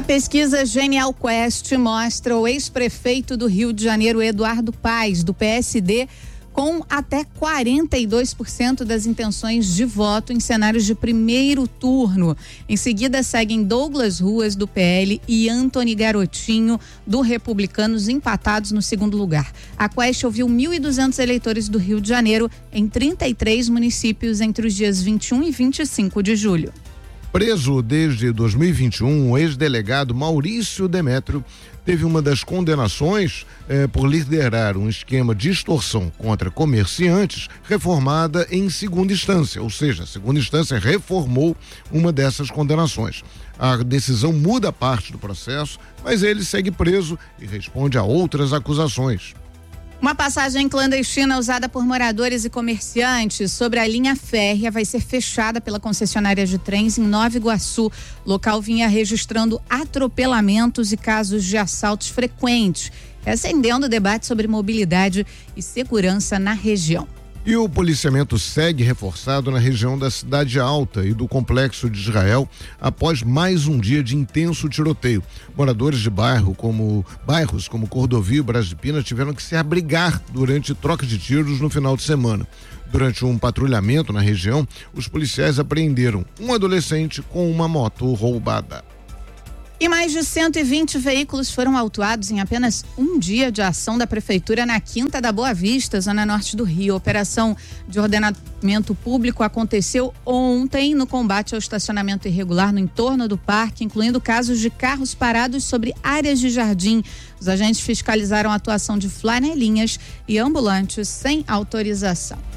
pesquisa Genial Quest mostra o ex-prefeito do Rio de Janeiro, Eduardo Paes, do PSD, com até 42% das intenções de voto em cenários de primeiro turno. Em seguida, seguem Douglas Ruas, do PL, e Antony Garotinho, do Republicanos, empatados no segundo lugar. A Quest ouviu 1.200 eleitores do Rio de Janeiro em 33 municípios entre os dias 21 e 25 de julho. Preso desde 2021, o ex-delegado Maurício Demétrio teve uma das condenações por liderar um esquema de extorsão contra comerciantes reformada em segunda instância, ou seja, a segunda instância reformou uma dessas condenações. A decisão muda parte do processo, mas ele segue preso e responde a outras acusações. Uma passagem clandestina usada por moradores e comerciantes sobre a linha férrea vai ser fechada pela concessionária de trens em Nova Iguaçu. O local vinha registrando atropelamentos e casos de assaltos frequentes, acendendo o debate sobre mobilidade e segurança na região. E o policiamento segue reforçado na região da Cidade Alta e do Complexo de Israel após mais um dia de intenso tiroteio. Moradores de bairros como Cordovil e Brás de Pina tiveram que se abrigar durante troca de tiros no final de semana. Durante um patrulhamento na região, os policiais apreenderam um adolescente com uma moto roubada. E mais de 120 veículos foram autuados em apenas um dia de ação da Prefeitura na Quinta da Boa Vista, zona norte do Rio. A operação de ordenamento público aconteceu ontem no combate ao estacionamento irregular no entorno do parque, incluindo casos de carros parados sobre áreas de jardim. Os agentes fiscalizaram a atuação de flanelinhas e ambulantes sem autorização.